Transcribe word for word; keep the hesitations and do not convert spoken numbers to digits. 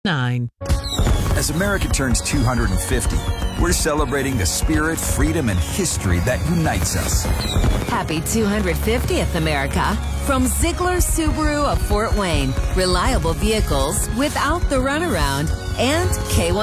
nine. As America turns two hundred fifty, we're celebrating the spirit, freedom, and history that unites us. Happy two hundred fiftieth, America. From Ziegler Subaru of Fort Wayne. Reliable vehicles without the runaround. And K one